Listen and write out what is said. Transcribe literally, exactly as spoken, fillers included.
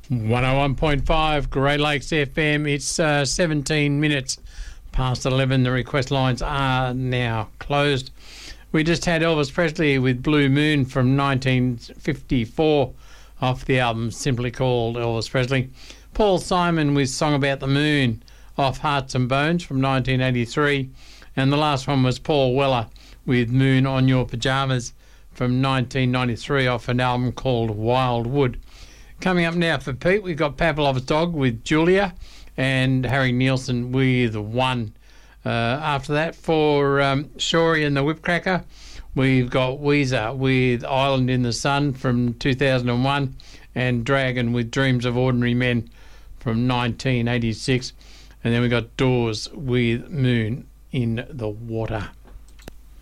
one oh one point five Great Lakes F M. It's uh, seventeen minutes past eleven. The request lines are now closed. We just had Elvis Presley with Blue Moon from nineteen fifty-four off the album simply called Elvis Presley. Paul Simon with Song About the Moon off Hearts and Bones from nineteen eighty-three. And the last one was Paul Weller with Moon on Your Pyjamas from nineteen ninety-three off an album called Wildwood. Coming up now for Pete, we've got Pavlov's Dog with Julia and Harry Nielsen with One. Uh, after that, for um, Shory and the Whipcracker, we've got Weezer with Island in the Sun from two thousand one and Dragon with Dreams of Ordinary Men from nineteen eighty-six. And then we've got Doors with Moon in the Water.